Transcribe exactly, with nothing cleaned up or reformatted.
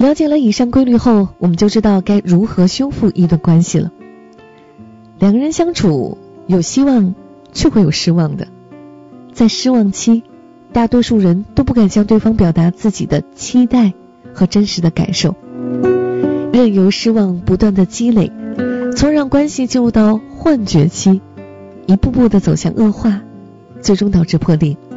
了解了以上规律后，我们就知道该如何修复一段关系了。两个人相处，有希望却会有失望的。在失望期，大多数人都不敢向对方表达自己的期待和真实的感受，任由失望不断的积累，从而让关系进入到幻觉期，一步步的走向恶化，最终导致破裂。